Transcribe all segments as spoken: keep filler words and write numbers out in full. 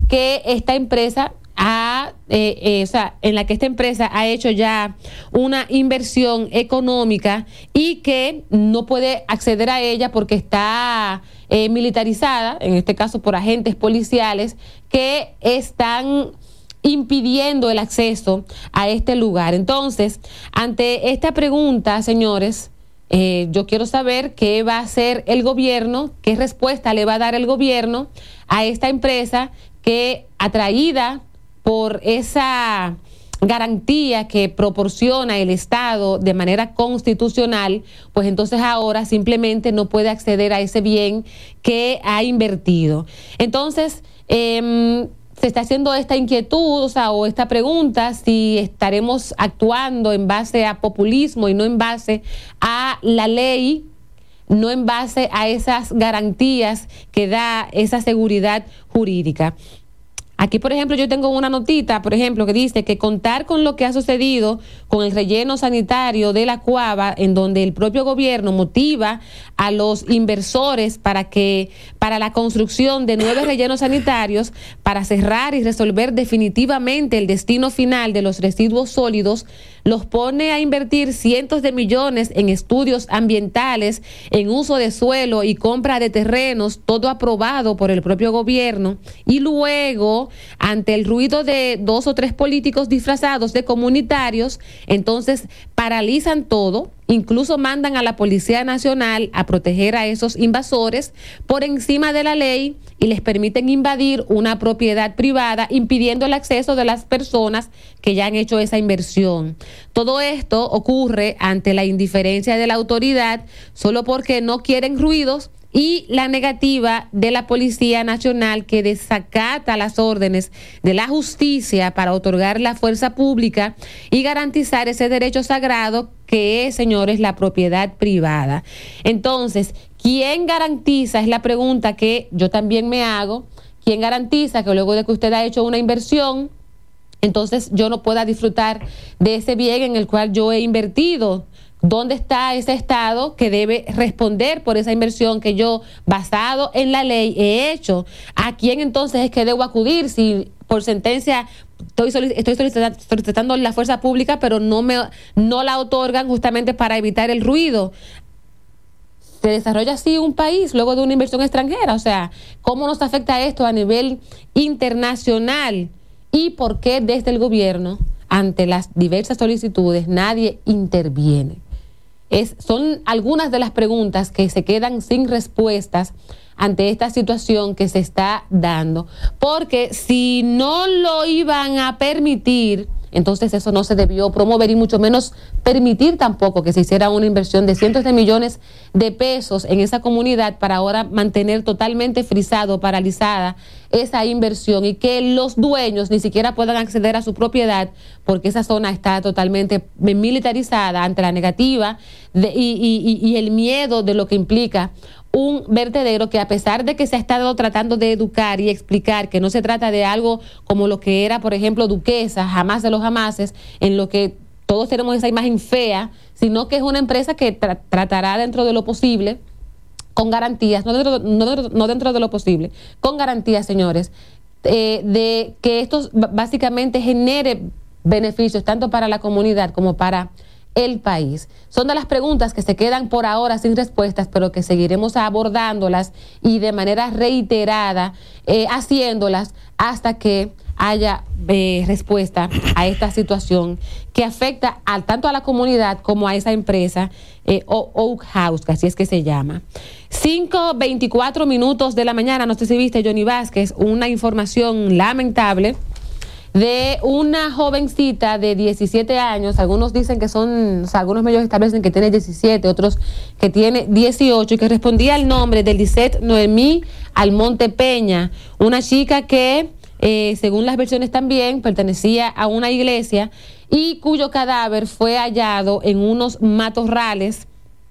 que esta empresa ha, eh, eh, o sea, en la que esta empresa ha hecho ya una inversión económica y que no puede acceder a ella porque está eh, militarizada, en este caso por agentes policiales que están impidiendo el acceso a este lugar. Entonces, ante esta pregunta, señores, eh, yo quiero saber qué va a hacer el gobierno, qué respuesta le va a dar el gobierno a esta empresa que, atraída por esa garantía que proporciona el Estado de manera constitucional, pues entonces ahora simplemente no puede acceder a ese bien que ha invertido. Entonces, eh, se está haciendo esta inquietud, o sea, o esta pregunta, si estaremos actuando en base a populismo y no en base a la ley, no en base a esas garantías que da esa seguridad jurídica. Aquí, por ejemplo, yo tengo una notita, por ejemplo, que dice que contar con lo que ha sucedido con el relleno sanitario de la Cuava, en donde el propio gobierno motiva a los inversores para que para la construcción de nuevos rellenos sanitarios para cerrar y resolver definitivamente el destino final de los residuos sólidos, los pone a invertir cientos de millones en estudios ambientales, en uso de suelo y compra de terrenos, todo aprobado por el propio gobierno, y luego, ante el ruido de dos o tres políticos disfrazados de comunitarios, entonces paralizan todo, incluso mandan a la Policía Nacional a proteger a esos invasores por encima de la ley y les permiten invadir una propiedad privada, impidiendo el acceso de las personas que ya han hecho esa inversión. Todo esto ocurre ante la indiferencia de la autoridad solo porque no quieren ruidos y la negativa de la Policía Nacional, que desacata las órdenes de la justicia para otorgar la fuerza pública y garantizar ese derecho sagrado que es, señores, la propiedad privada. Entonces, ¿quién garantiza? Es la pregunta que yo también me hago. ¿Quién garantiza que luego de que usted ha hecho una inversión, entonces yo no pueda disfrutar de ese bien en el cual yo he invertido? ¿Dónde está ese Estado que debe responder por esa inversión que yo, basado en la ley, he hecho? ¿A quién entonces es que debo acudir si por sentencia estoy, solic- estoy solicitando, solicitando la fuerza pública, pero no, me, no la otorgan justamente para evitar el ruido? Se desarrolla así un país luego de una inversión extranjera. O sea, ¿cómo nos afecta esto a nivel internacional? ¿Y por qué desde el gobierno, ante las diversas solicitudes, nadie interviene? Es, son algunas de las preguntas que se quedan sin respuestas ante esta situación que se está dando, porque si no lo iban a permitir, entonces eso no se debió promover y mucho menos permitir tampoco que se hiciera una inversión de cientos de millones de pesos en esa comunidad para ahora mantener totalmente frisado, paralizada esa inversión y que los dueños ni siquiera puedan acceder a su propiedad porque esa zona está totalmente militarizada ante la negativa de, y, y, y el miedo de lo que implica un vertedero que, a pesar de que se ha estado tratando de educar y explicar que no se trata de algo como lo que era, por ejemplo, Duquesa, jamás de los jamases, en lo que todos tenemos esa imagen fea, sino que es una empresa que tra- tratará dentro de lo posible, con garantías, no dentro, no, no dentro de lo posible, con garantías, señores, eh, de que esto básicamente genere beneficios tanto para la comunidad como para el país. Son de las preguntas que se quedan por ahora sin respuestas, pero que seguiremos abordándolas y de manera reiterada eh, haciéndolas hasta que haya eh, respuesta a esta situación que afecta a, tanto a la comunidad como a esa empresa eh, Oak House, que así es que se llama. cinco veinticuatro minutos de la mañana. No sé si viste, Johnny Vázquez, una información lamentable de una jovencita de diecisiete años. Algunos dicen que son, o sea, algunos medios establecen que tiene diecisiete, otros que tiene dieciocho, y que respondía al nombre de Lisette Noemí Almonte Peña, una chica que, eh, según las versiones también, pertenecía a una iglesia y cuyo cadáver fue hallado en unos matorrales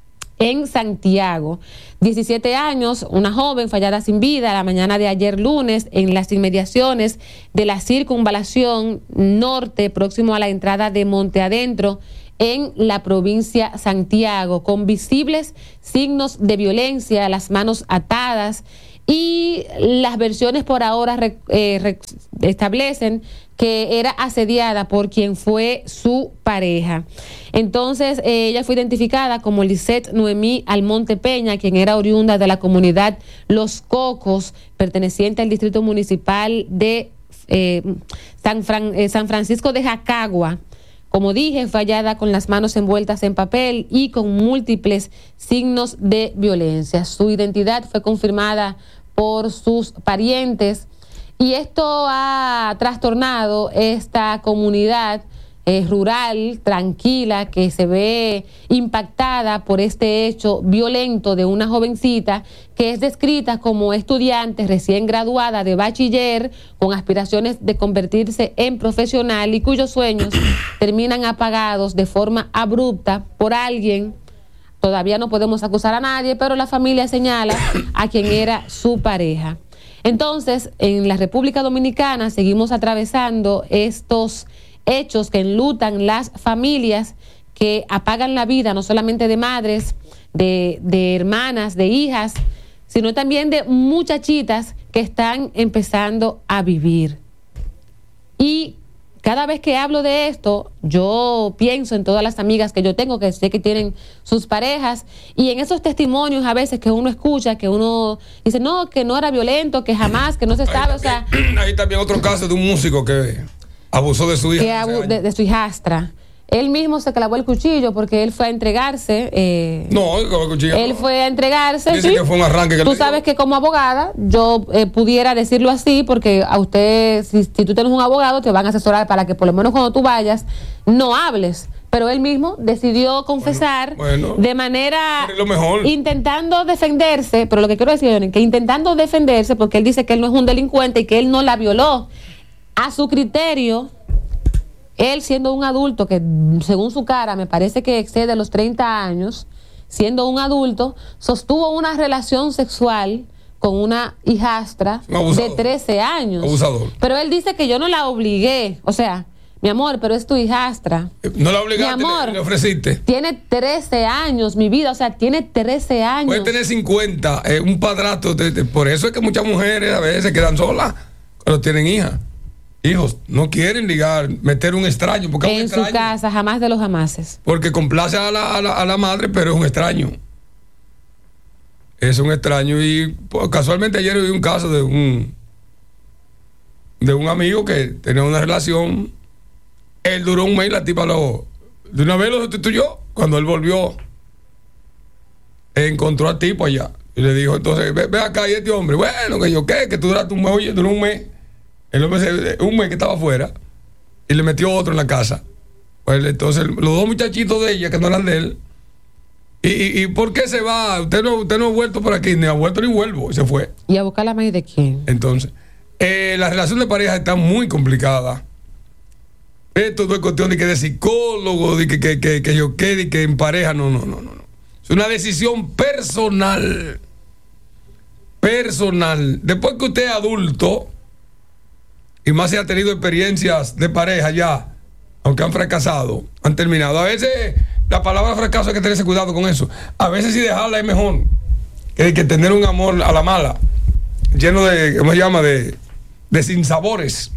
en Santiago. diecisiete años, una joven fallada sin vida la mañana de ayer lunes en las inmediaciones de la circunvalación norte, próximo a la entrada de Monte Adentro, en la provincia Santiago, con visibles signos de violencia, las manos atadas y las versiones por ahora re, eh, re, establecen que era asediada por quien fue su pareja. Entonces, eh, ella fue identificada como Lisette Noemí Almonte Peña, quien era oriunda de la comunidad Los Cocos, perteneciente al distrito municipal de eh, San, Fran, eh, San Francisco de Jacagua. Como dije, fue hallada con las manos envueltas en papel y con múltiples signos de violencia. Su identidad fue confirmada por sus parientes. Y esto ha trastornado esta comunidad eh, rural, tranquila, que se ve impactada por este hecho violento de una jovencita que es descrita como estudiante recién graduada de bachiller con aspiraciones de convertirse en profesional y cuyos sueños terminan apagados de forma abrupta por alguien. Todavía no podemos acusar a nadie, pero la familia señala a quien era su pareja. Entonces, en la República Dominicana seguimos atravesando estos hechos que enlutan las familias, que apagan la vida no solamente de madres, de, de hermanas, de hijas, sino también de muchachitas que están empezando a vivir. Y cada vez que hablo de esto, yo pienso en todas las amigas que yo tengo, que sé que tienen sus parejas, y en esos testimonios a veces que uno escucha, que uno dice, no, que no era violento, que jamás, que no se sabe, o sea... Hay también otro caso de un músico que abusó de su hija. Que abu de, de su hijastra. Él mismo se clavó el cuchillo porque él fue a entregarse. Eh, no, el cuchillo. Él fue a entregarse. Dice ¿sí? que fue un arranque que Tú sabes que como abogada, yo eh, pudiera decirlo así, porque a usted, si, si tú tienes un abogado, te van a asesorar para que por lo menos cuando tú vayas, no hables. Pero él mismo decidió confesar bueno, bueno, de manera lo mejor. intentando defenderse, pero lo que quiero decir es que intentando defenderse, porque él dice que él no es un delincuente y que él no la violó. A su criterio, él siendo un adulto que según su cara me parece que excede los treinta años, siendo un adulto, sostuvo una relación sexual con una hijastra de trece años. Abusador. Pero él dice que yo no la obligué, o sea, mi amor, pero es tu hijastra. No la obligaste, mi amor, le, le ofreciste. Tiene trece años, mi vida, o sea, tiene trece años. Puede tener cincuenta, eh, un padrastro, de, de, por eso es que muchas mujeres a veces quedan solas cuando tienen hijas. Hijos, no quieren ligar, meter un extraño. Porque en es un extraño. Su casa, jamás de los jamases. Porque complace a la, a, la, a la madre, pero es un extraño. Es un extraño. Y pues, casualmente ayer vi un caso de un de un amigo que tenía una relación. Él duró un mes y la tipa lo de una vez lo sustituyó. Cuando él volvió, encontró al tipo allá. Y le dijo, entonces, ve, ve acá y este hombre. Bueno, que yo qué, que tú duraste un mes, oye, duró un mes. El hombre se, un mes que estaba afuera y le metió otro en la casa. Pues entonces los dos muchachitos de ella que no eran de él. ¿Y, y, y por qué se va? Usted no, usted no ha vuelto por aquí, ni ha vuelto ni vuelvo. Y se fue. ¿Y a buscar la maíz de quién? Entonces, eh, la relación de pareja está muy complicada. Esto no es cuestión de que de psicólogo, de que, que, que, que yo quede, que en pareja. No, no, no, no. Es una decisión personal. Personal. Después que usted es adulto, y más si ha tenido experiencias de pareja ya, aunque han fracasado, han terminado. A veces la palabra fracaso hay que tenerse cuidado con eso. A veces si dejarla es mejor que, que tener un amor a la mala, lleno de, ¿cómo se llama? De, de sinsabores.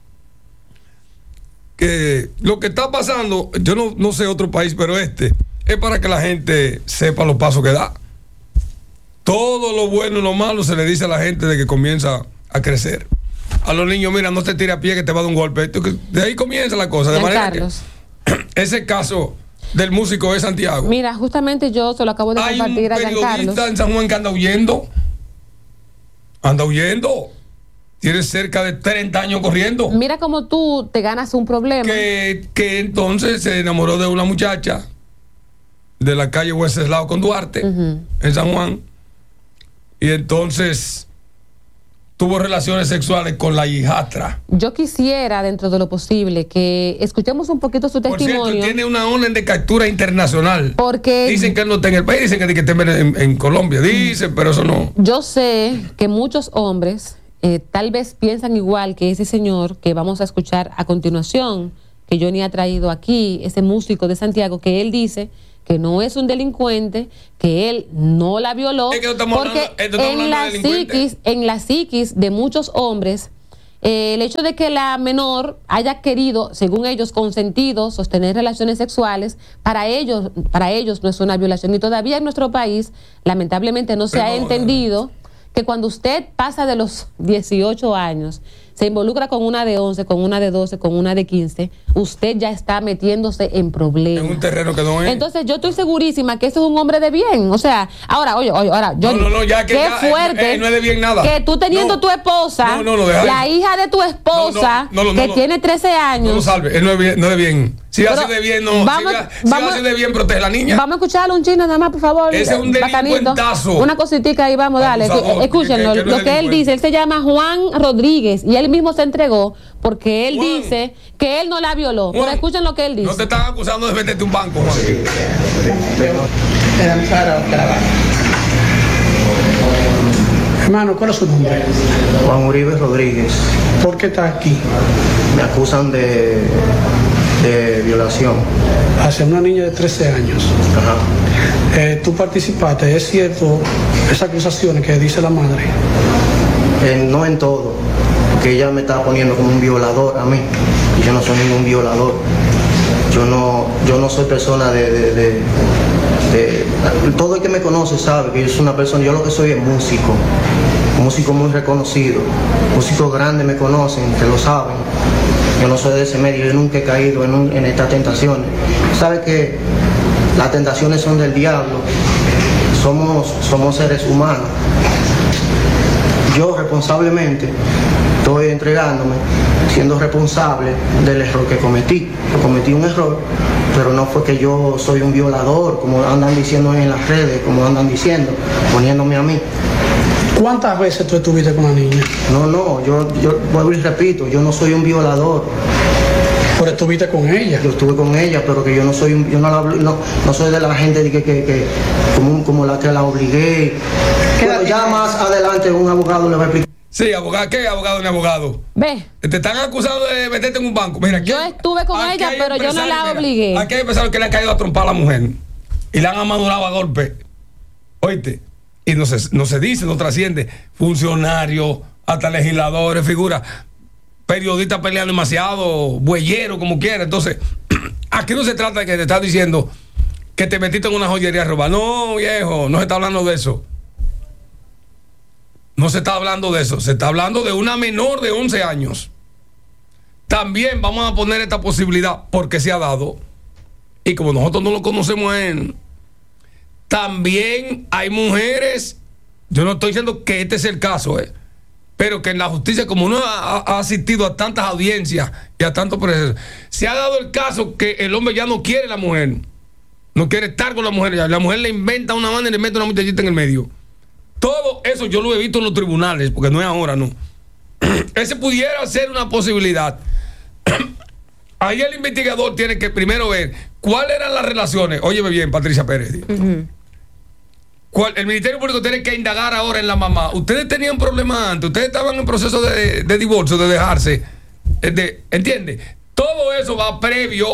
Que lo que está pasando, yo no, no sé otro país, pero este, es para que la gente sepa los pasos que da. Todo lo bueno y lo malo se le dice a la gente de que comienza a crecer. A los niños, mira, no te tires a pie que te va a dar un golpe. De ahí comienza la cosa. De manera Carlos. Que ese caso del músico de Santiago. Mira, justamente yo se lo acabo de Hay compartir a Giancarlos. Hay un periodista en San Juan que anda huyendo. Anda huyendo. Tiene cerca de treinta años corriendo. Mira cómo tú te ganas un problema. Que, que entonces se enamoró de una muchacha de la calle Wenceslao con Duarte, uh-huh, en San Juan. Y entonces tuvo relaciones sexuales con la hijastra. Yo quisiera, dentro de lo posible, que escuchemos un poquito su Por testimonio. Cierto, tiene una orden de captura internacional. Porque dicen que él no está en el país, dicen que, que está en, en Colombia, dicen, pero eso no. Yo sé que muchos hombres eh, tal vez piensan igual que ese señor que vamos a escuchar a continuación, que Johnny ha traído aquí, ese músico de Santiago, que él dice que no es un delincuente, que él no la violó, es que no estamos porque hablando, esto estamos en, la hablando de psiquis, en la psiquis de muchos hombres, eh, el hecho de que la menor haya querido, según ellos, consentido sostener relaciones sexuales, para ellos, para ellos no es una violación. Y todavía en nuestro país, lamentablemente, no se Pero, ha entendido que cuando usted pasa de los dieciocho años, se involucra con una de once, con una de doce, con una de quince, usted ya está metiéndose en problemas. En un terreno que no es. Entonces yo estoy segurísima que ese es un hombre de bien. O sea, ahora, oye, oye, ahora, yo, no, no, no, ya que qué ya, fuerte eh, eh, no es de bien nada. que tú teniendo No. tu esposa, No, no, no, deja la eso. hija de tu esposa, No, no, no, no, que no. tiene trece años. No lo salve, él no es, bien, no es de bien. Si Pero hace de bien, no. vamos- si va- si vamos- hace de bien, protege a la niña. Vamos a escucharlo un chino nada más, por favor. Ese es un bacanito. delincuentazo. Una cositica ahí, vamos, dale. Abusador, Escúchenlo, que- que no lo es que él delincuente. dice. Él se llama Juan Rodríguez y él mismo se entregó porque él Juan. dice que él no la violó. Pero Juan, escuchen lo que él dice. No te están acusando de meterte un banco, Juan. Hermano, ¿cuál es su nombre? Juan Uribe Rodríguez. ¿Por qué está aquí? Me acusan de, de violación. Hacia una niña de trece años. Ajá. Eh, ¿Tú participaste? ¿Es cierto esas acusaciones que dice la madre? Eh, no en todo, porque ella me está poniendo como un violador a mí. Y yo no soy ningún violador. Yo no, yo no soy persona de, de, de, de- todo el que me conoce sabe que yo soy una persona, yo lo que soy es músico, músico muy reconocido, músicos grandes me conocen, que lo saben. Yo no soy de ese medio, yo nunca he caído en, un, en estas tentaciones. Sabe que las tentaciones son del diablo, somos, somos seres humanos. Yo responsablemente estoy entregándome, siendo responsable del error que cometí. Yo cometí un error, pero no fue que yo soy un violador, como andan diciendo en las redes, como andan diciendo, poniéndome a mí. ¿Cuántas veces tú estuviste con la niña? No, no, yo, yo vuelvo y repito, yo no soy un violador. Pero estuviste con ella. Yo estuve con ella, pero que yo no soy un, yo no, la, no, no soy de la gente de que, que, que como, como la que la obligué. Bueno, ya más adelante un abogado le va a explicar. Sí, abogado, ¿qué abogado ni abogado? Ve, Te están acusando de meterte en un banco. Mira, aquí Yo hay- estuve con aquí ella, hay pero yo no empresarios, la mira, obligué. Aquí hay empresarios que le han caído a trompar a la mujer y la han amadurado a golpe. Oíste, y no se, no se dice, no trasciende. Funcionarios, hasta legisladores, figuras, periodistas peleando demasiado, bueyero, como quiera. Entonces, aquí no se trata de que te estás diciendo que te metiste en una joyería a robar. No, viejo, no se está hablando de eso. No se está hablando de eso, se está hablando de una menor de once años. También vamos a poner esta posibilidad porque se ha dado. Y como nosotros no lo conocemos en... También hay mujeres, yo no estoy diciendo que este es el caso, eh, pero que en la justicia, como uno ha, ha asistido a tantas audiencias y a tantos procesos, se ha dado el caso que el hombre ya no quiere a la mujer, no quiere estar con la mujer, ya la mujer le inventa una manera y le mete una muchachita en el medio. Todo eso yo lo he visto en los tribunales, porque no es ahora, no. Ese pudiera ser una posibilidad. Ahí el investigador tiene que primero ver cuáles eran las relaciones. Óyeme bien, Patricia Pérez. ujú. ¿Cuál? El Ministerio Público tiene que indagar ahora en la mamá. Ustedes tenían problemas antes, ustedes estaban en proceso de, de divorcio, de dejarse. eh, De, ¿Entiende? Todo eso va previo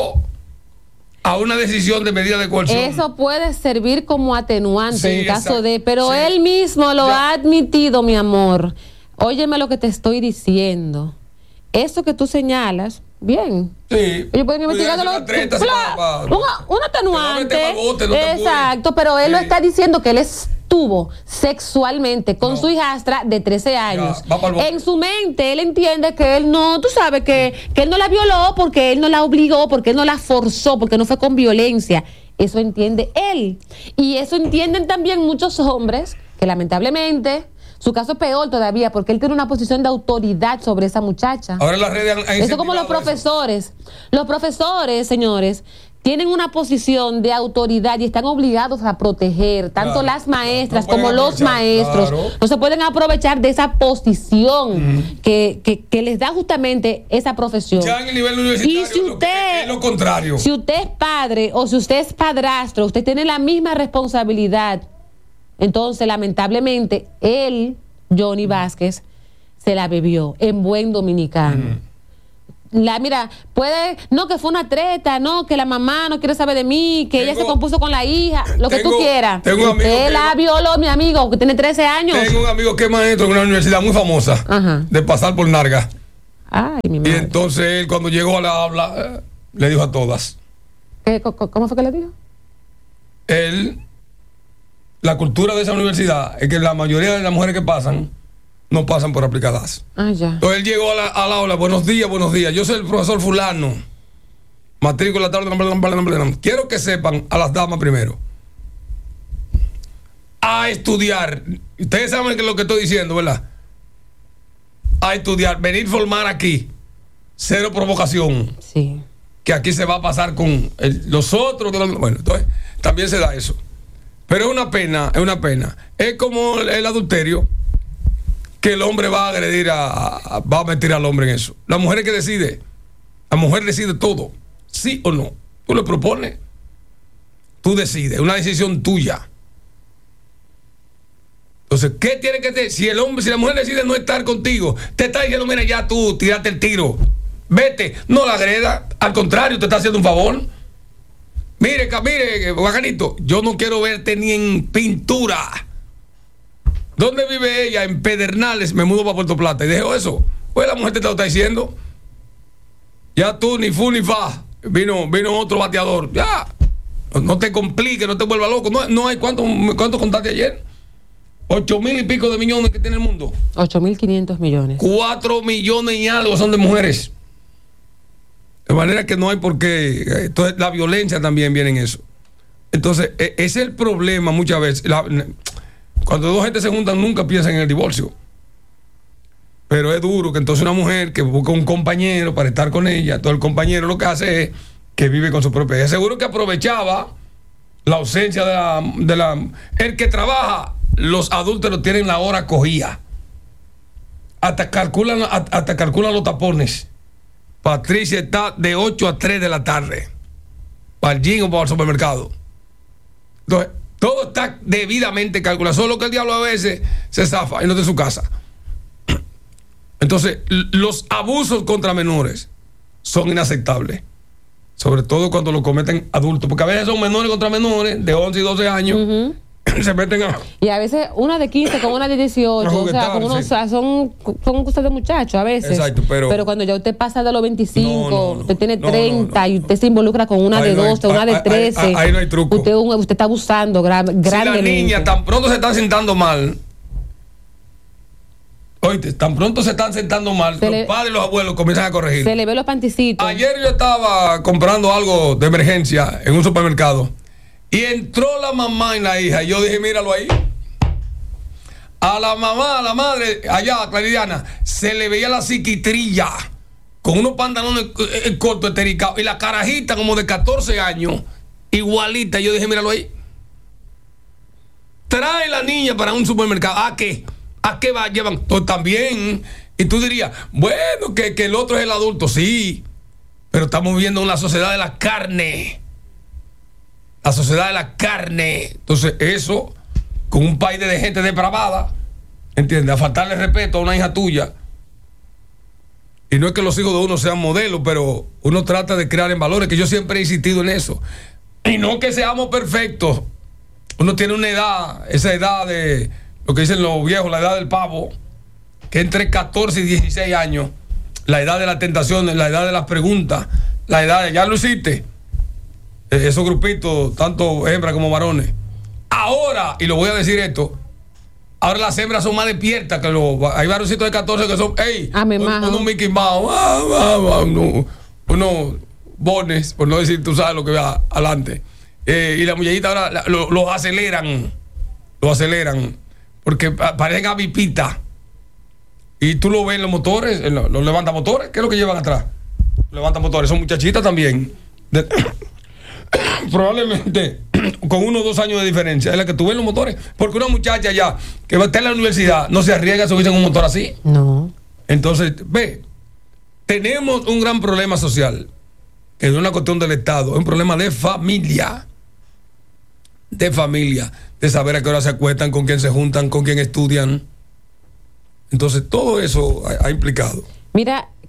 a una decisión de medida de coerción. Eso puede servir como atenuante Sí, en caso exacto. de, pero Sí. él mismo lo Ya. ha admitido, mi amor. Óyeme lo que te estoy diciendo. Eso que tú señalas, bien. Sí. Ellos pueden investigar de Pudiera lo- ser una treinta, Claro, para- para- una- un atenuante. Pero no mete magote, no te Exacto, apures. pero él lo Sí. está diciendo que él estuvo sexualmente con No. su hijastra de trece años. va pa'l bote. En su mente, él entiende que él no, tú sabes, que, que él no la violó porque él no la obligó, porque él no la forzó, porque no fue con violencia. Eso entiende él. Y eso entienden también muchos hombres que lamentablemente, su caso es peor todavía, porque él tiene una posición de autoridad sobre esa muchacha. Ahora las redes han, han Eso como los incentivado eso. profesores. Los profesores, señores, tienen una posición de autoridad y están obligados a proteger tanto Claro, las maestras no pueden como los aprovechar, maestros. claro. No se pueden aprovechar de esa posición que, que- que les da justamente esa profesión. Ya en el nivel universitario Y si lo que- usted- es lo contrario. Si usted es padre o si usted es padrastro, usted tiene la misma responsabilidad. Entonces, lamentablemente, él, Johnny Vázquez, se la bebió en buen dominicano. la, mira, puede, no, que fue una treta, no, que la mamá no quiere saber de mí, que Tengo, ella se compuso con la hija, lo que tengo, tú quieras. Tengo un amigo Usted que, la violó, mi amigo, que tiene trece años. Tengo un amigo que es maestro en una universidad muy famosa, Ajá. de pasar por narga. Ay, mi Y madre. entonces él, cuando llegó a la habla, eh, le dijo a todas. ¿Qué, co- co- ¿Cómo fue que le dijo? Él, la cultura de esa universidad es que la mayoría de las mujeres que pasan no pasan por aplicadas. Ah, ya. Entonces él llegó a la, a la aula, buenos días, buenos días. Yo soy el profesor fulano, matrícula tarde. Quiero que sepan a las damas primero. A estudiar. Ustedes saben que es lo que estoy diciendo, ¿verdad? A estudiar, venir a formar aquí. Cero provocación. Sí. Que aquí se va a pasar con el- los otros. Bueno, entonces también se da eso. Pero es una pena, es una pena. Es como el, el adulterio, que el hombre va a agredir a, a- va a meter al hombre en eso. La mujer es que decide. La mujer decide todo, sí o no. Tú le propones, tú decides, es una decisión tuya. Entonces, ¿qué tiene que hacer? Si el hombre, si la mujer decide no estar contigo, te está diciendo, mira, ya tú, tírate el tiro, vete, no la agreda, al contrario, te está haciendo un favor. Mire, ca- mire, bacanito, yo no quiero verte ni en pintura. ¿Dónde vive ella? En Pedernales, me mudo para Puerto Plata. Y dejo eso. Pues la mujer te lo está diciendo. Ya tú, ni fu ni fa. Vino, vino otro bateador. Ya. No, no te compliques, no te vuelvas loco. No, no hay cuánto, cuánto contaste ayer. Ocho mil y pico de millones que tiene el mundo. ocho mil quinientos millones. Cuatro millones y algo son de mujeres. De manera que no hay por qué. Entonces, la violencia también viene en eso. Entonces, e- ese es el problema muchas veces. La- cuando dos gente se juntan, nunca piensan en el divorcio. Pero es duro que entonces una mujer que busca un compañero para estar con ella, todo el compañero lo que hace es que vive con su propia. Seguro que aprovechaba la ausencia de la, de la. El que trabaja, los adúlteros tienen la hora cogida. Hasta calculan, hasta calculan los tapones. Patricia está de ocho a tres de la tarde. Para el gym o para el supermercado. Entonces, todo está debidamente calculado. Solo que el diablo a veces se zafa y no de su casa. Entonces, l- los abusos contra menores son inaceptables. Sobre todo cuando lo cometen adultos. Porque a veces son menores contra menores de once y doce años. Ujú. Se meten a. Y a veces una de quince con una de dieciocho, A o sea, juguetar, con unos, sí. o sea, son, son cosas de muchachos a veces. Exacto, pero- cuando ya usted pasa de los veinticinco, No, no, no. usted tiene No, no, treinta no. y usted se involucra con una Ahí de no hay- doce, una ahí- de ahí- trece. ahí- ahí no hay truco. Usted, un- usted está abusando gra- Si la grandemente. niña tan pronto se están sentando mal. Oíste, tan pronto se están sentando mal, Se los le- padres y los abuelos comienzan a corregir. Se le ve los panticitos. Ayer yo estaba comprando algo de emergencia en un supermercado y entró la mamá y la hija y yo dije, míralo ahí. A la mamá, a la madre, allá, Claridiana, se le veía la psiquitrilla con unos pantalones eh, eh, cortos, estericados, y la carajita como de catorce años, igualita. Yo dije, míralo ahí. Trae la niña para un supermercado. ¿A qué? ¿A qué va? Llevan pues también. Y tú dirías, bueno, que, que el otro es el adulto. Sí, pero estamos viviendo una sociedad de la carne. La sociedad de la carne. Entonces, eso, con un país de gente depravada, ¿entiendes? A faltarle respeto a una hija tuya. Y no es que los hijos de uno sean modelos, pero uno trata de crear en valores, que yo siempre he insistido en eso. Y no que seamos perfectos. Uno tiene una edad, esa edad de lo que dicen los viejos, la edad del pavo, que entre catorce y dieciséis años, la edad de las tentaciones, la edad de las preguntas, la edad de ya lo hiciste. Eh, esos grupitos, tanto hembras como varones. Ahora, y lo voy a decir esto, ahora las hembras son más despiertas que los. Hay varoncitos de catorce que son, hey, Ah, me un- majo. unos Mickey Mouse, ah, ah, ah, uno- unos bones, por no decir, tú sabes lo que va adelante. Eh, y la muñequita ahora la- lo- los aceleran, lo aceleran, porque pa- parecen avipitas. Y tú lo ves en los motores, en los, los levantamotores, ¿qué es lo que llevan atrás? Levantamotores, son muchachitas también. De- probablemente con uno o dos años de diferencia, es la que tú ves en los motores. Porque una muchacha ya que va a estar en la universidad no se arriesga a subirse en un motor así. No. Entonces, ve, tenemos un gran problema social, que no es una cuestión del Estado, es un problema de familia. De familia, de saber a qué hora se acuestan, con quién se juntan, con quién estudian. Entonces, todo eso ha, ha implicado. Mira,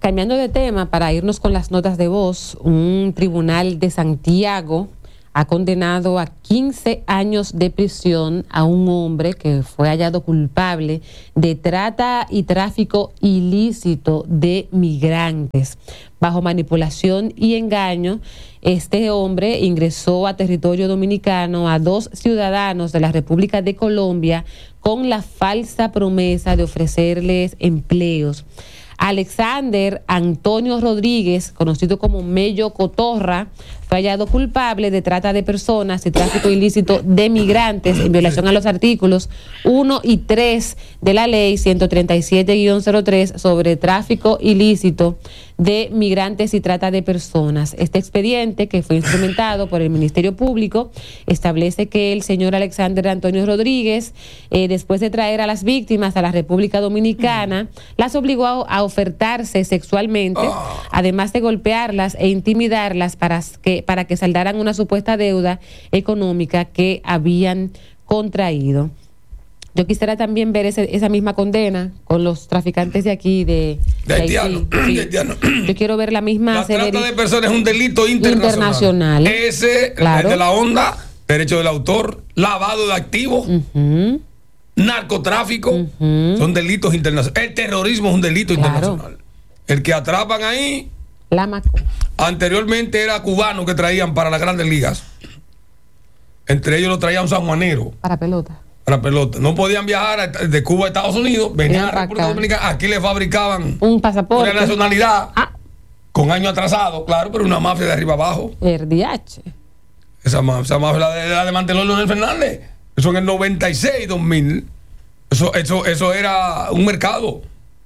cambiando de tema, para irnos con las notas de voz, un tribunal de Santiago ha condenado a quince años de prisión a un hombre que fue hallado culpable de trata y tráfico ilícito de migrantes. Bajo manipulación y engaño, este hombre ingresó a territorio dominicano a dos ciudadanos de la República de Colombia con la falsa promesa de ofrecerles empleos. Alexander Antonio Rodríguez, conocido como Mello Cotorra, fue hallado culpable de trata de personas y tráfico ilícito de migrantes en violación a los artículos uno y tres de la ley ciento treinta y siete guión cero tres sobre tráfico ilícito de migrantes y trata de personas. Este expediente, que fue instrumentado por el Ministerio Público, establece que el señor Alexander Antonio Rodríguez, eh, después de traer a las víctimas a la República Dominicana, las obligó a, a ofertarse sexualmente, además de golpearlas e intimidarlas para que, para que saldaran una supuesta deuda económica que habían contraído. Yo quisiera también ver ese, esa misma condena con los traficantes de aquí, de, de, de haitiano. Sí. De haitiano. Yo quiero ver la misma. La trata de personas es un delito internacional. internacional. Ese, claro. El de la onda, derecho del autor, lavado de activos, uh-huh. narcotráfico, uh-huh. son delitos internacionales. El terrorismo es un delito claro. internacional. El que atrapan ahí, la Maco. Anteriormente era cubano que traían para las grandes ligas. Entre ellos lo traían sanjuanero. Para pelota. Para pelota. No podían viajar de Cuba a Estados Unidos, venían a la República Dominicana, aquí le fabricaban un pasaporte, una nacionalidad, ah. con años atrasados, claro, pero una mafia de arriba abajo. El D H. Esa mafia, esa mafia la de, la de Mantelón Leonel Fernández. Eso en el noventa y seis, dos mil. Eso, eso, eso era un mercado.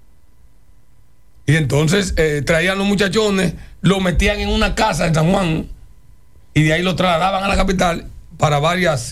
Y entonces eh, traían los muchachones, lo metían en una casa en San Juan y de ahí lo trasladaban a la capital para varias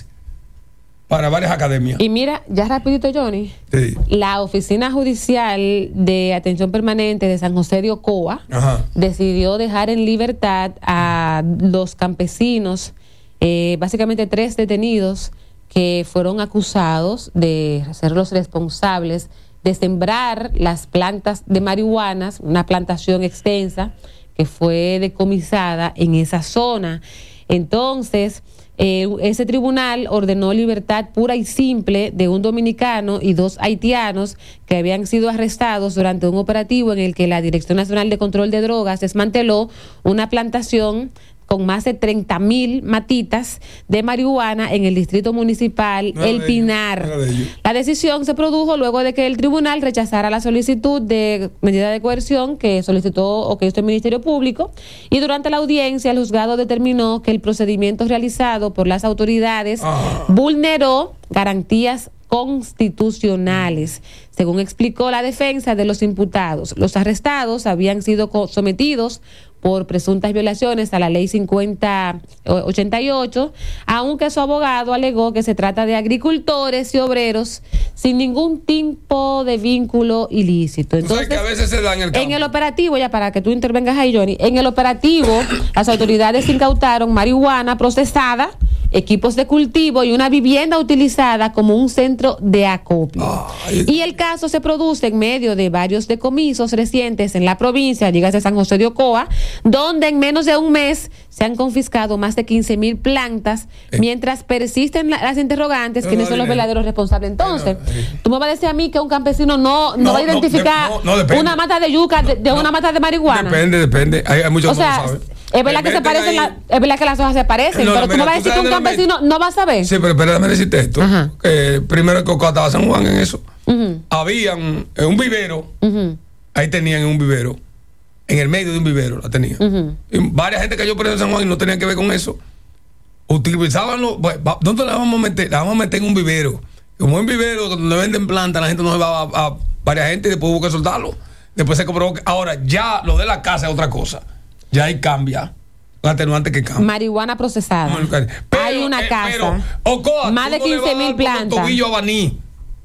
para varias academias. Y mira, ya rapidito, Johnny, sí. la Oficina Judicial de Atención Permanente de San José de Ocoa Ajá. decidió dejar en libertad a los campesinos, eh, básicamente tres detenidos que fueron acusados de ser los responsables de sembrar las plantas de marihuanas, una plantación extensa que fue decomisada en esa zona. Entonces, Eh, ese tribunal ordenó libertad pura y simple de un dominicano y dos haitianos que habían sido arrestados durante un operativo en el que la Dirección Nacional de Control de Drogas desmanteló una plantación con más de treinta mil matitas de marihuana en el distrito municipal no El de Pinar. No de la decisión se produjo luego de que el tribunal rechazara la solicitud de medida de coerción que solicitó o que hizo el Ministerio Público, y durante la audiencia el juzgado determinó que el procedimiento realizado por las autoridades ah. vulneró garantías constitucionales. Según explicó la defensa de los imputados, los arrestados habían sido sometidos por presuntas violaciones a la ley cincuenta ochenta y ocho, aunque su abogado alegó que se trata de agricultores y obreros sin ningún tipo de vínculo ilícito. Entonces, que a veces se da en el campo. En el operativo, ya para que tú intervengas ahí, Johnny, en el operativo las autoridades incautaron marihuana procesada, equipos de cultivo y una vivienda utilizada como un centro de acopio. Ay. Y el caso se produce en medio de varios decomisos recientes en la provincia, dígase San José de Ocoa, donde en menos de un mes se han confiscado más de quince mil plantas, eh. mientras persisten la, las interrogantes, no, quiénes no, son los verdaderos responsables. Entonces, no, eh. tú me vas a decir a mí que un campesino no, no, no va a identificar no, de, una mata de yuca de, de una mata de marihuana. Depende, depende. Hay, hay muchos o sea, que no saben. Es verdad que se parecen, la, es verdad que las hojas se parecen, no, pero tú me vas a decir que un campesino no va a saber. Sí, pero espérame decirte esto. Eh, primero en Cocoa estaba San Juan en eso. Uh-huh. Habían en un vivero, uh-huh. ahí tenían un vivero, en el medio de un vivero la tenían. Uh-huh. Y varias gente cayó presa en San Juan y no tenían que ver con eso. Utilizaban los, ¿dónde la vamos a meter? La vamos a meter en un vivero. Como en vivero donde venden plantas, la gente no se va a, a varias gente y después hubo que soltarlo. Después se comprobó que ahora ya lo de la casa es otra cosa. Ya ahí cambia. Un atenuante que cambia. Marihuana procesada. Pero, hay una eh, casa. Pero, Ocoa, más de quince mil plantas. Tobillo a Baní.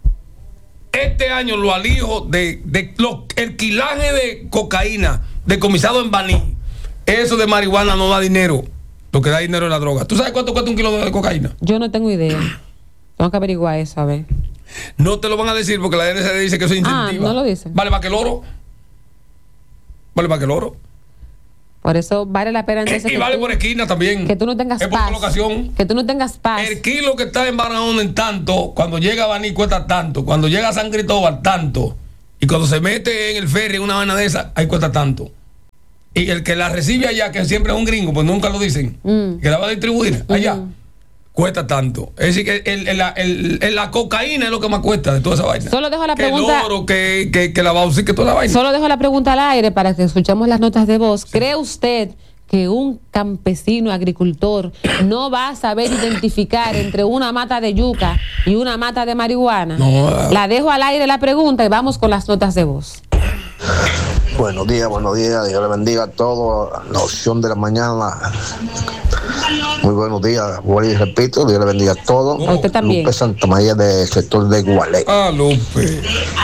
Este año lo alijo de, de lo, el quilaje de cocaína decomisado en Baní. Eso de marihuana no da dinero. Lo que da dinero es la droga. ¿Tú sabes cuánto cuesta un kilo de cocaína? Yo no tengo idea. Tengo que averiguar eso, a ver. No te lo van a decir porque la D N C D dice que eso es incentiva. Ah, no lo dicen. Vale más que el oro. Vale más que el oro. Por eso vale la pena entonces Y, y vale tú, por esquina también. que tú no tengas es por paz. colocación. Que tú no tengas paz. El kilo que está en Barahona en tanto, cuando llega a Baní cuesta tanto, cuando llega a San Cristóbal tanto, y cuando se mete en el ferry una vaina de esa, ahí cuesta tanto. Y el que la recibe allá, que siempre es un gringo, pues nunca lo dicen, mm. que la va a distribuir allá, mm. cuesta tanto. Es decir, que el, el, el, el, la cocaína es lo que más cuesta de toda esa vaina. Solo dejo la que pregunta. El oro, que, que, que la bauxita, que toda la vaina. Solo dejo la pregunta al aire para que escuchemos las notas de voz. Sí. ¿Cree usted que un campesino agricultor no va a saber identificar entre una mata de yuca y una mata de marihuana? No. La dejo al aire la pregunta y vamos con las notas de voz. Buenos días, buenos días, Dios le bendiga a todos, la opción de la mañana. Muy buenos días, vuelvo y repito, Dios le bendiga a todos. A usted también. Lupe Santa María del sector de Gualey. Ah, Lupe.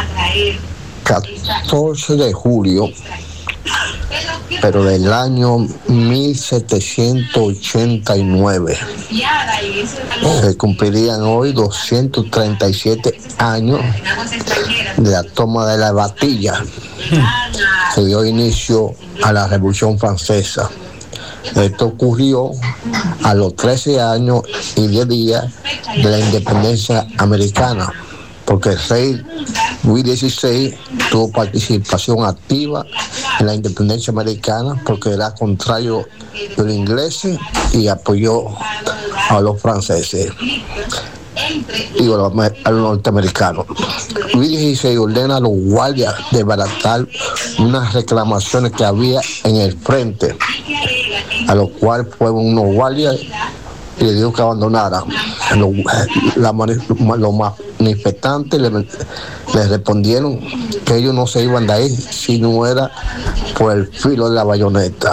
catorce de julio, pero del año mil setecientos ochenta y nueve. Oh. Se cumplirían hoy doscientos treinta y siete años de la toma de la Bastilla. Se dio inicio a la Revolución Francesa. Esto ocurrió a los trece años y diez días de la independencia americana, porque el rey Luis dieciséis tuvo participación activa en la independencia americana porque era contrario a los ingleses y apoyó a los franceses y a los, a los norteamericanos. Luis dieciséis ordena a los guardias desbaratar unas reclamaciones que había en el frente, a los cuales fueron unos guardias y le dijo que abandonaran. Los, la, los manifestantes le, le respondieron que ellos no se iban de ahí si no era por el filo de la bayoneta.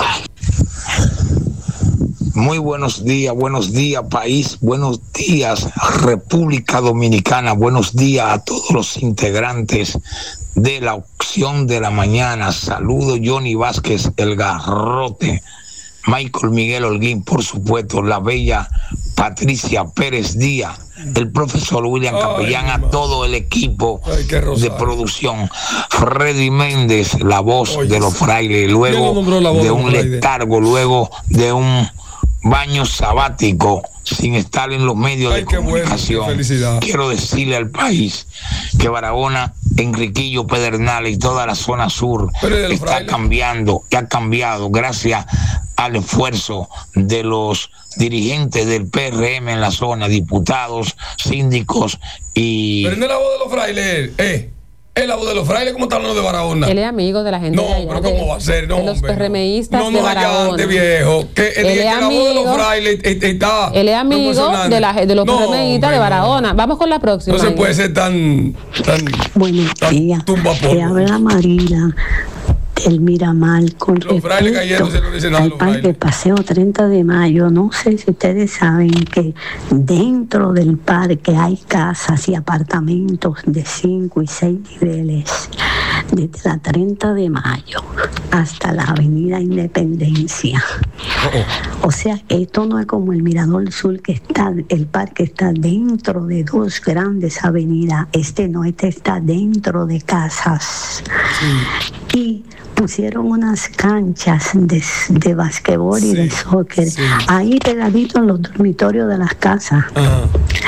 Muy buenos días, buenos días país, buenos días República Dominicana, buenos días a todos los integrantes de la opción de la mañana. Saludo Johnny Vázquez, el Garrote, Michael Miguel Holguín, por supuesto, la bella Patricia Pérez Díaz, el profesor William Capellán, a todo el equipo Ay, de producción, Freddy Méndez, la voz Oye, de los frailes, luego de un letargo, luego de un baño sabático sin estar en los medios Ay, de comunicación. Bueno, quiero decirle al país que Barahona, Enriquillo, Pedernales y toda la zona sur está fraile. cambiando, que ha cambiado gracias al esfuerzo de los dirigentes del P R M en la zona, diputados, síndicos y... Pero no es la voz de los frailes, eh. Es la voz de los frailes, ¿cómo está hablando de Barahona? Él es amigo de la gente no, de allá, pero ¿cómo de, va a ser? No, de los PRMistas no, no, de Barahona. De viejo. Que, él es que amigo, la voz de los frailes está... Él es amigo de, la, de los no, PRMistas de Barahona. No. Vamos con la próxima. No se puede ser tan... tan Buenos tan días. Te habla Marila el Miramar con los frailes cayendo, se lo dicen al parque Paseo treinta de mayo. No sé si ustedes saben que dentro del parque hay casas y apartamentos de cinco y seis niveles, desde la treinta de mayo hasta la avenida Independencia. Uh-oh. O sea, esto no es como el Mirador Sur, que está, el parque está dentro de dos grandes avenidas. Este no, este está dentro de casas. Sí. Y pusieron unas canchas de, de basquetbol sí, y de soccer sí. ahí pegadito en los dormitorios de las casas. Uh-huh.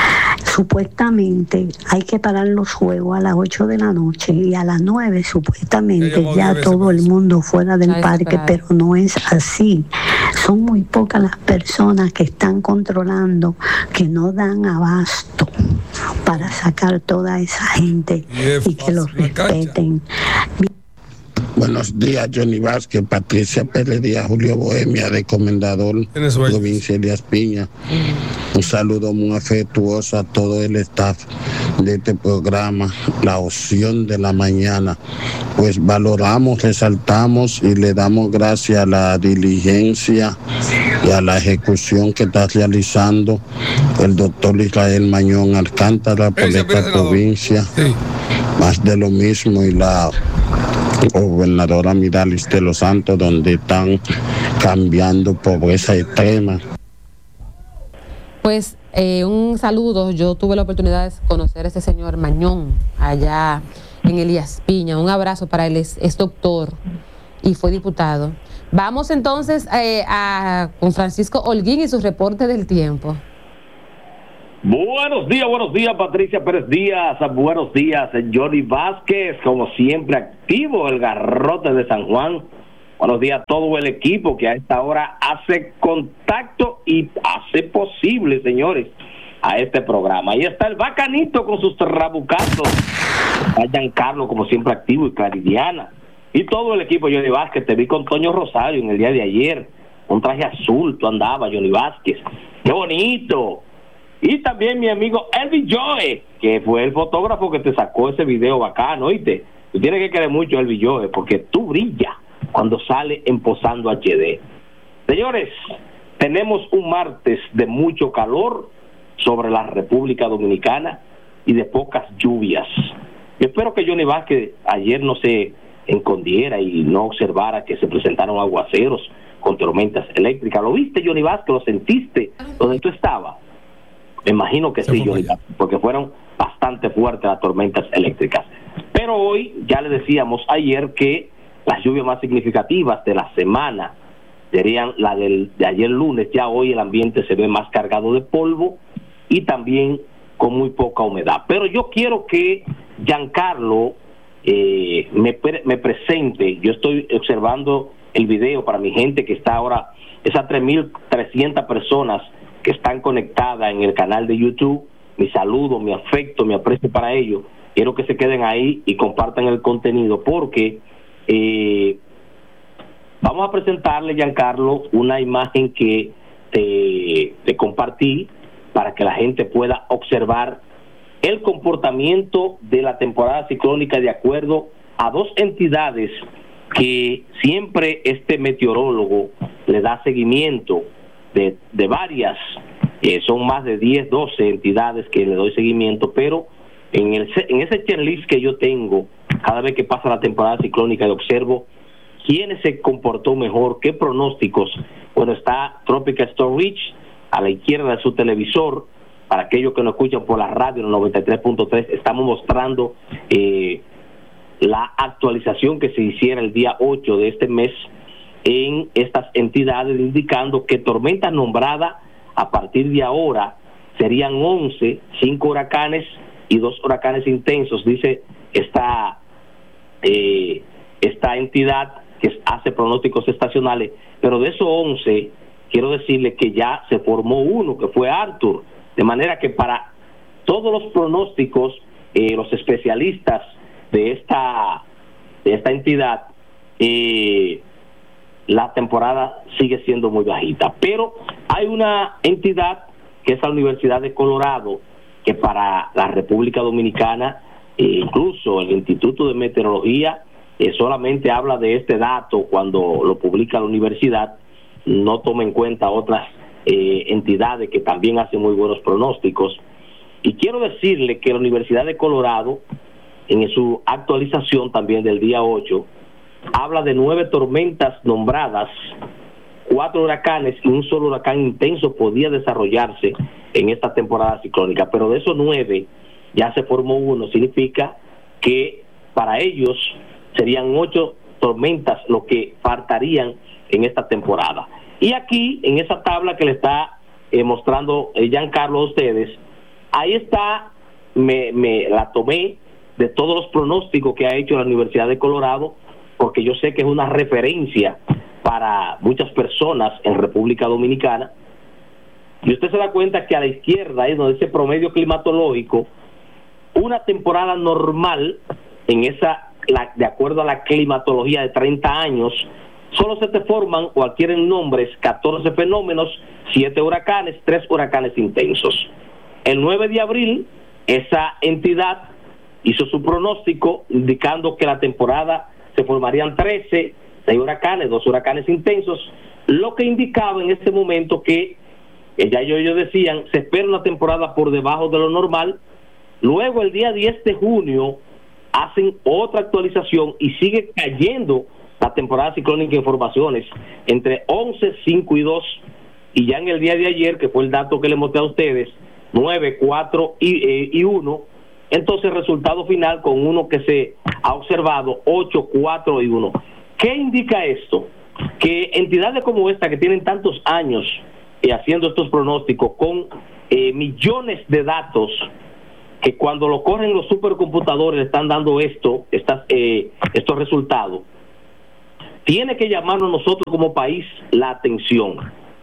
Supuestamente hay que parar los juegos a las ocho de la noche y a las nueve supuestamente ya todo el mundo fuera del parque, pero no es así. Son muy pocas las personas que están controlando, que no dan abasto para sacar toda esa gente y, y que los respeten. Buenos días, Johnny Vázquez, Patricia Pérez Díaz, Julio Bohemia, recomendador, provincia de Piña. Un saludo muy afectuoso a todo el staff de este programa, La Opción de la Mañana. Pues valoramos, resaltamos y le damos gracias a la diligencia y a la ejecución que está realizando el doctor Israel Mañón Alcántara por esta provincia. Sí. Más de lo mismo, y la gobernadora Miralis de los Santos, donde están cambiando pobreza extrema. Pues eh, un saludo. Yo tuve la oportunidad de conocer a ese señor Mañón allá en Elías Piña. Un abrazo para él, es, es doctor y fue diputado. Vamos entonces eh, a, con Francisco Holguín y su reporte del tiempo. Buenos días, buenos días, Patricia Pérez Díaz. Buenos días, Johnny Vázquez, como siempre activo, el garrote de San Juan. Buenos días a todo el equipo que a esta hora hace contacto y hace posible, señores, a este programa. Ahí está el Bacanito con sus trabucazos. A Giancarlo, como siempre activo, y Claridiana. Y todo el equipo, Johnny Vázquez. Te vi con Toño Rosario en el día de ayer. Un traje azul, tú andabas, Johnny Vázquez. ¡Qué bonito! Y también mi amigo Elvis Joe, que fue el fotógrafo que te sacó ese video bacano, ¿oíste? Tú tienes que querer mucho a Elvis Joe, porque tú brillas cuando sale en Posando H D. Señores, tenemos un martes de mucho calor sobre la República Dominicana y de pocas lluvias. Yo espero que Johnny Vázquez ayer no se escondiera y no observara que se presentaron aguaceros con tormentas eléctricas. ¿Lo viste, Johnny Vázquez? ¿Lo sentiste donde tú estabas? Me imagino que sí, Johnny Vázquez, porque fueron bastante fuertes las tormentas eléctricas. Pero hoy, ya le decíamos ayer que las lluvias más significativas de la semana serían las del, de ayer lunes. Ya hoy el ambiente se ve más cargado de polvo y también con muy poca humedad. Pero yo quiero que Giancarlo eh, me, me presente. Yo estoy observando el video para mi gente que está ahora, esas tres mil trescientas personas que están conectadas en el canal de YouTube. Mi saludo, mi afecto, mi aprecio para ellos. Quiero que se queden ahí y compartan el contenido, porque eh, vamos a presentarle, Giancarlo, una imagen que te, te compartí para que la gente pueda observar el comportamiento de la temporada ciclónica de acuerdo a dos entidades que siempre este meteorólogo le da seguimiento de, de varias, eh, son más de diez, doce entidades que le doy seguimiento, pero en, el, en ese checklist que yo tengo, cada vez que pasa la temporada ciclónica, yo observo quién se comportó mejor, qué pronósticos. Bueno, está Tropical Storm Ridge a la izquierda de su televisor. Para aquellos que nos escuchan por la radio, en el noventa y tres punto tres, estamos mostrando eh, la actualización que se hiciera el día ocho de este mes en estas entidades, indicando que tormentas nombradas a partir de ahora serían once, cinco huracanes y dos huracanes intensos, dice esta, eh, esta entidad que hace pronósticos estacionales. Pero de esos once, quiero decirle que ya se formó uno, que fue Arthur. De manera que para todos los pronósticos, eh, los especialistas de esta, de esta entidad, eh, la temporada sigue siendo muy bajita. Pero hay una entidad que es la Universidad de Colorado, que para la República Dominicana, eh, incluso el Instituto de Meteorología, eh, solamente habla de este dato cuando lo publica la universidad, no toma en cuenta otras Eh, entidades que también hacen muy buenos pronósticos. Y quiero decirle que la Universidad de Colorado, en su actualización también del día ocho, habla de nueve tormentas nombradas, cuatro huracanes y un solo huracán intenso podía desarrollarse en esta temporada ciclónica. Pero de esos nueve ya se formó uno, significa que para ellos serían ocho tormentas lo que faltarían en esta temporada. Y aquí, en esa tabla que le está eh, mostrando eh, Giancarlo a ustedes, ahí está, me, me la tomé de todos los pronósticos que ha hecho la Universidad de Colorado, porque yo sé que es una referencia para muchas personas en República Dominicana. Y usted se da cuenta que a la izquierda es donde ese promedio climatológico, una temporada normal, en esa, la, de acuerdo a la climatología de treinta años, solo se te forman o adquieren nombres catorce fenómenos, siete huracanes, tres huracanes intensos. El nueve de abril, esa entidad hizo su pronóstico indicando que la temporada se formarían trece, seis huracanes, dos huracanes intensos, lo que indicaba en ese momento que, eh, ya ellos, ellos decían, se espera una temporada por debajo de lo normal. Luego, el día diez de junio, hacen otra actualización y sigue cayendo la temporada ciclónica en formaciones entre once, cinco y dos, y ya en el día de ayer, que fue el dato que les mostré a ustedes, nueve, cuatro y, eh, y uno, entonces el resultado final con uno que se ha observado, ocho, cuatro y uno. ¿Qué indica esto? Que entidades como esta, que tienen tantos años eh, haciendo estos pronósticos con eh, millones de datos, que cuando lo corren los supercomputadores están dando esto, estas, eh, estos resultados, tiene que llamarnos nosotros como país la atención.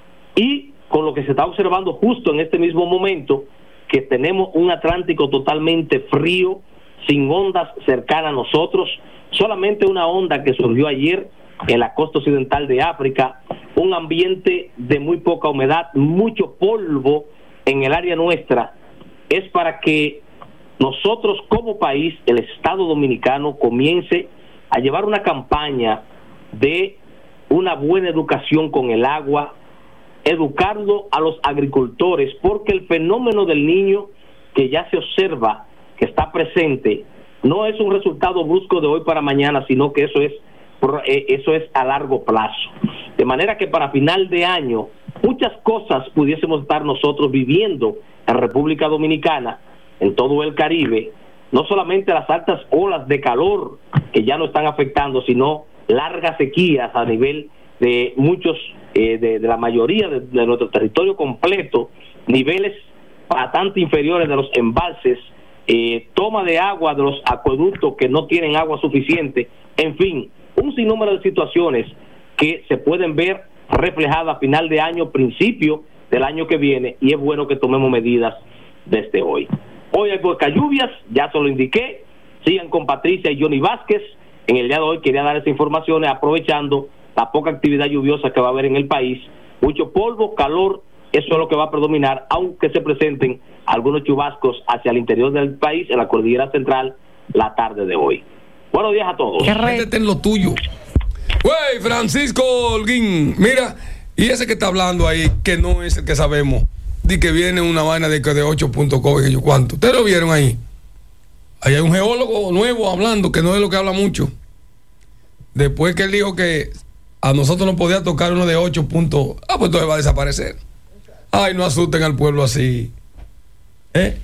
Y con lo que se está observando justo en este mismo momento, que tenemos un Atlántico totalmente frío, sin ondas cercanas a nosotros, solamente una onda que surgió ayer en la costa occidental de África, un ambiente de muy poca humedad, mucho polvo en el área nuestra, es para que nosotros como país, el Estado Dominicano, comience a llevar una campaña de una buena educación con el agua, educando a los agricultores, porque el fenómeno del niño que ya se observa, que está presente, no es un resultado brusco de hoy para mañana, sino que eso es eso es a largo plazo. De manera que para final de año muchas cosas pudiésemos estar nosotros viviendo en República Dominicana, en todo el Caribe, no solamente las altas olas de calor que ya no están afectando, sino largas sequías a nivel de muchos, eh, de, de la mayoría de, de nuestro territorio completo, niveles bastante inferiores de los embalses, eh, toma de agua de los acueductos que no tienen agua suficiente, en fin, un sinnúmero de situaciones que se pueden ver reflejadas a final de año, principio del año que viene, y es bueno que tomemos medidas desde hoy. Hoy hay pocas lluvias, ya se lo indiqué. Sigan con Patricia y Johnny Vázquez. En el día de hoy quería dar esa información aprovechando la poca actividad lluviosa que va a haber en el país. Mucho polvo, calor, eso es lo que va a predominar, aunque se presenten algunos chubascos hacia el interior del país, en la cordillera central, la tarde de hoy. Buenos días a todos. Métete en lo tuyo. Güey, Francisco Holguín, mira, y ese que está hablando ahí, que no es el que sabemos, de que viene una vaina de, de ocho punto com, que yo cuánto. ¿Ustedes lo vieron ahí? Ahí hay un geólogo nuevo hablando, que no es lo que habla mucho. Después que él dijo que a nosotros nos podía tocar uno de ocho puntos, ah, pues entonces va a desaparecer. Ay, no asusten al pueblo así. ¿Eh?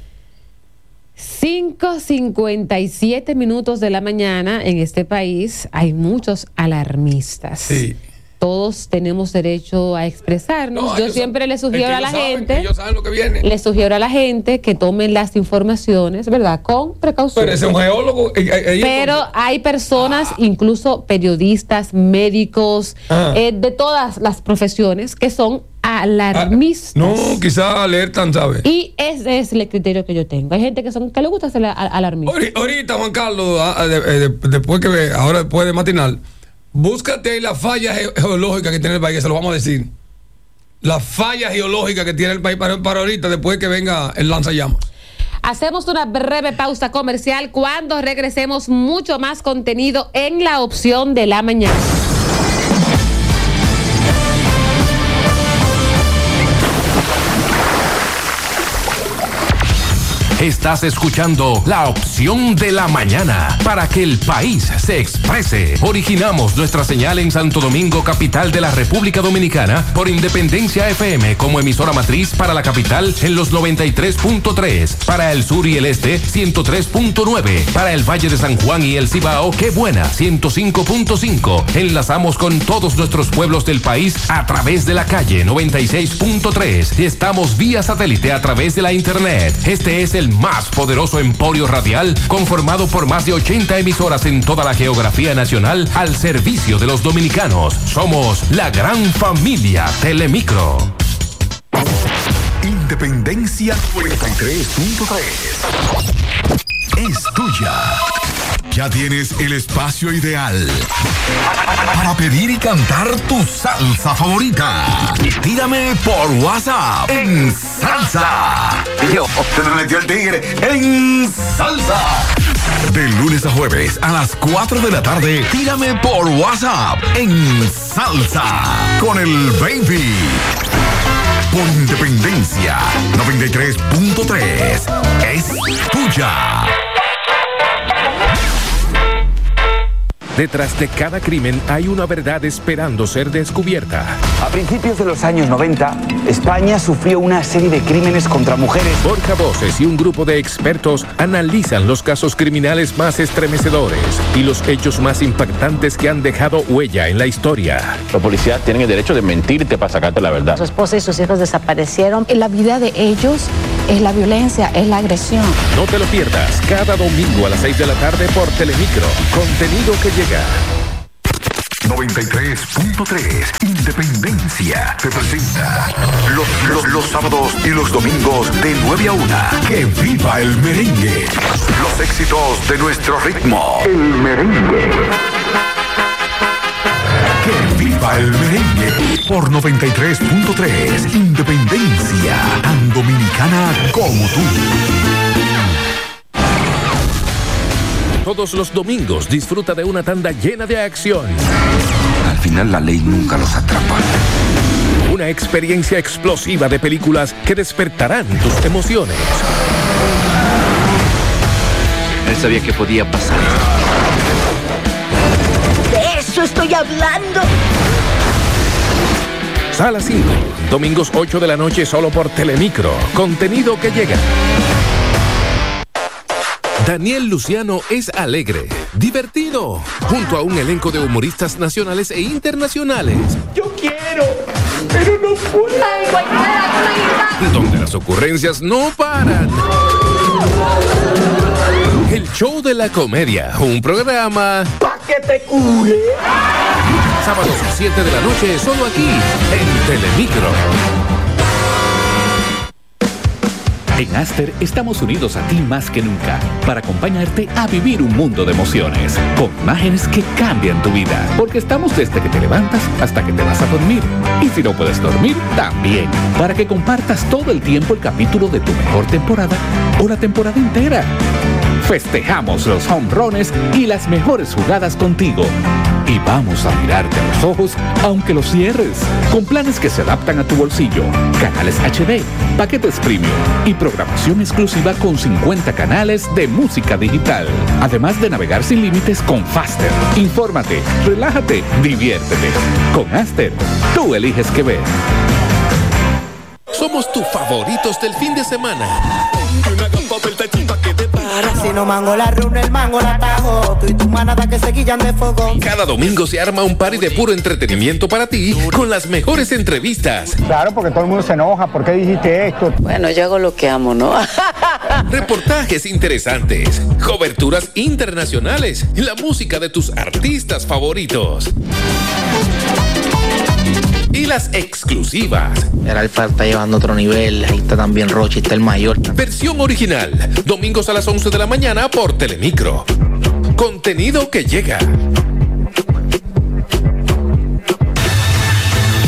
cinco cincuenta y siete minutos de la mañana en este país. Hay muchos alarmistas. Sí. Todos tenemos derecho a expresarnos. No, Yo ellos siempre saben, le sugiero a la saben, gente, ellos saben lo que viene. le sugiero a la gente que tomen las informaciones, ¿verdad? Con precaución. Pero ese es un geólogo. eh, eh, Pero entonces, hay personas, Ah. incluso periodistas, médicos, Ah. eh, de todas las profesiones, que son ah, alarmistas. no, quizás alertan, ¿sabes? Y ese es el criterio que yo tengo. Hay gente que son que le gusta ser a- alarmista. Ahori- Ahorita, Juan Carlos, ah, de- de- después que ve, ahora después de matinal, búscate ahí la falla ge- geológica que tiene el país, que se lo vamos a decir. La falla geológica que tiene el país para, para ahorita, después que venga el lanzallamas. Hacemos una breve pausa comercial. Cuando regresemos, mucho más contenido en la opción de la mañana. Estás escuchando La Opción de la Mañana para que el país se exprese. Originamos nuestra señal en Santo Domingo, capital de la República Dominicana, por Independencia F M como emisora matriz para la capital en los noventa y tres punto tres, para el sur y el este ciento tres punto nueve, para el Valle de San Juan y el Cibao, Qué Buena ciento cinco punto cinco. Enlazamos con todos nuestros pueblos del país a través de la calle noventa y seis punto tres. Estamos vía satélite a través de la internet. Este es el más poderoso emporio radial, conformado por más de ochenta emisoras en toda la geografía nacional al servicio de los dominicanos. Somos la gran familia Telemicro. Independencia noventa y tres punto tres es tuya. Ya tienes el espacio ideal para pedir y cantar tu salsa favorita. Tírame por WhatsApp en salsa. Yo, se me metió el tigre en salsa. De lunes a jueves a las cuatro de la tarde, tírame por WhatsApp en salsa con el baby. Por Independencia noventa y tres punto tres es tuya. Detrás de cada crimen hay una verdad esperando ser descubierta. A principios de los años noventa, España sufrió una serie de crímenes contra mujeres. Borja Voces y un grupo de expertos analizan los casos criminales más estremecedores y los hechos más impactantes que han dejado huella en la historia. Los policías tienen el derecho de mentirte para sacarte la verdad. Su esposa y sus hijos desaparecieron. En la vida de ellos es la violencia, es la agresión. No te lo pierdas, cada domingo a las seis de la tarde por Telemicro. Contenido que llega. noventa y tres punto tres Independencia te presenta los, los, los sábados y los domingos de nueve a una. ¡Que viva el merengue! Los éxitos de nuestro ritmo. El merengue. ¡Que viva el merengue! Por noventa y tres punto tres Independencia, tan dominicana como tú. Todos los domingos disfruta de una tanda llena de acción. Al final la ley nunca los atrapa. Una experiencia explosiva de películas que despertarán tus emociones. Él sabía que podía pasar. ¡De eso estoy hablando! Sala cinco, domingos ocho de la noche solo por Telemicro. Contenido que llega. Daniel Luciano es alegre, divertido, junto a un elenco de humoristas nacionales e internacionales. Yo quiero, pero no puedo. Donde las ocurrencias no paran. El show de la comedia, un programa pa' que te cure. Sábados siete de la noche, solo aquí, en Telemicro. En Aster estamos unidos a ti más que nunca para acompañarte a vivir un mundo de emociones con imágenes que cambian tu vida. Porque estamos desde que te levantas hasta que te vas a dormir. Y si no puedes dormir, también. Para que compartas todo el tiempo el capítulo de tu mejor temporada o la temporada entera. Festejamos los home runs y las mejores jugadas contigo. Y vamos a mirarte a los ojos aunque los cierres. Con planes que se adaptan a tu bolsillo. Canales H D, paquetes premium y programación exclusiva con cincuenta canales de música digital. Además de navegar sin límites con Faster. Infórmate, relájate, diviértete. Con Aster, tú eliges qué ver. Somos tus favoritos del fin de semana. Si no mango la runa, el mango la tajo. Tú y tu manada que se guillan de fuego. Cada domingo se arma un party de puro entretenimiento para ti con las mejores entrevistas. Claro, porque todo el mundo se enoja. ¿Por qué dijiste esto? Bueno, yo hago lo que amo, ¿no? Reportajes interesantes, coberturas internacionales, la música de tus artistas favoritos. Y las exclusivas. El Alfa está llevando otro nivel. Ahí está también Rochi, está el mayor. Versión original. Domingos a las once de la mañana por Telemicro. Contenido que llega.